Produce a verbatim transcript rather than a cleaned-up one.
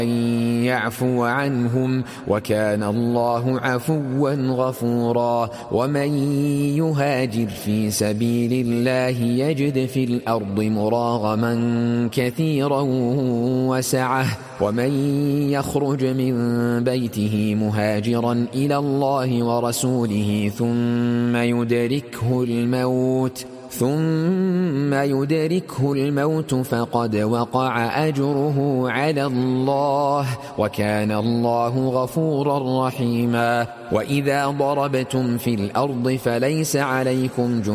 يعفو عنهم وكان الله عفوا غفورا. ومن يهاجر في سبيل الله يجد في الأرض مراغما كثيرا وسعة ومن يخرج من بيته مهاجرا إلى الله ورسوله ثم يدركه الموت ثم يدركه الموت فقد وقع أجره على الله وكان الله غفورا رحيما. وإذا ضربتم في الأرض فليس عليكم جناح